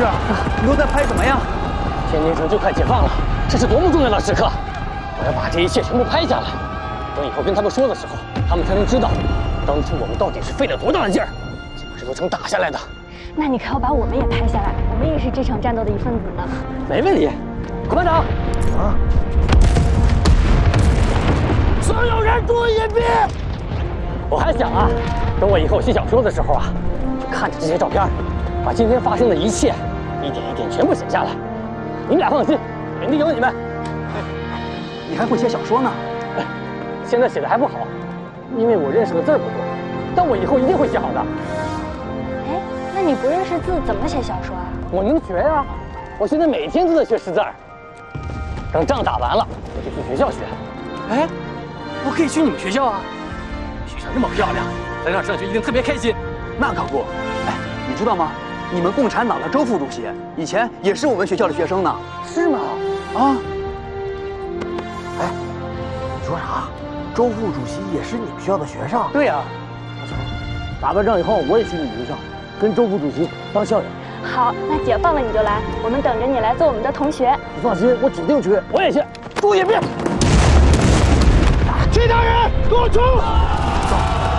志，你都在拍什么呀？ 天津城就快解放了，这是多么重要的时刻！我要把这一切全部拍下来，等以后跟他们说的时候，他们才能知道，当初我们到底是费了多大的劲儿，才把这座城打下来的。 那你可要把我们也拍下来，我们也是这场战斗的一份子呢。 没问题，副班长。啊！所有人注意隐蔽！我还想啊，等我以后写小说的时候啊，就看着这些照片，把今天发生的一切一点一点全部写下来。你们俩放心，肯定有你们。 你还会写小说呢？ 现在写的还不好，因为我认识的字儿不多，但我以后一定会写好的。 哎，那你不认识字怎么写小说啊？ 我能学呀，我现在每天都在学识字儿。等仗打完了，我就去学校学。 哎，我可以去你们学校啊！学校那么漂亮，在那儿上学一定特别开心。那可不。哎，你知道吗？你们共产党的周副主席以前也是我们学校的学生呢。 是吗？ 啊。 哎，你说啥？周副主席也是你们学校的学生？ 对呀。打完仗以后，我也去你们学校，跟周副主席当校友。 好，那解放了你就来，我们等着你来做我们的同学。 你放心，我指定去，我也去。注意隐蔽！ 其他人给我冲！走。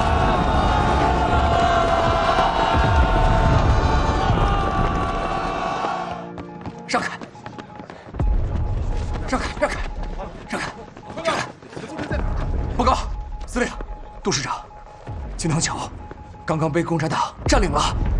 让开！让开！让开！让开！让开！报告，司令，杜师长，金堂桥刚刚被共产党占领了。